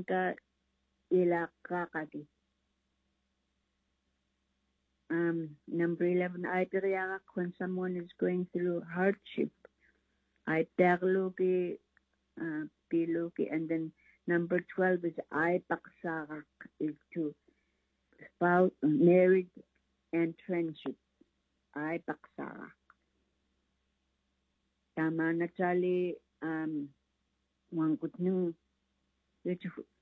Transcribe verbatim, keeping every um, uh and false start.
ka ilakakati. Um, number eleven, I teriyak when someone is going through hardship. I perluki, uh, piluki, and then number twelve is I paksarak, is to spouse, marriage and friendship. I paksarak. Tama na chali, um, wangkut nung, which